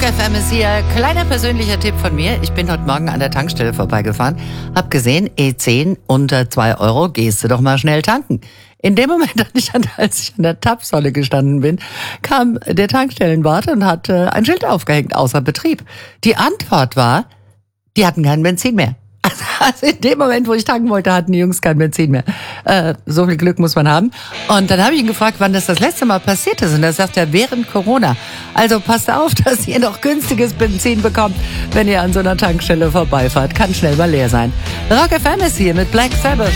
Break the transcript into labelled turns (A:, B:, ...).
A: FM ist hier. Kleiner persönlicher Tipp von mir. Ich bin heute Morgen an der Tankstelle vorbeigefahren, hab gesehen, E10 unter 2 Euro, gehst du doch mal schnell tanken. In dem Moment, als ich an der Tapfsäule gestanden bin, kam der Tankstellenwart und hat ein Schild aufgehängt, außer Betrieb. Die Antwort war, die hatten kein Benzin mehr. Also in dem Moment, wo ich tanken wollte, hatten die Jungs kein Benzin mehr. So viel Glück muss man haben. Und dann habe ich ihn gefragt, wann das letzte Mal passiert ist. Und er sagt er, während Corona. Also passt auf, dass ihr noch günstiges Benzin bekommt, wenn ihr an so einer Tankstelle vorbeifahrt. Kann schnell mal leer sein. Rock FM ist hier mit Black Sabbath.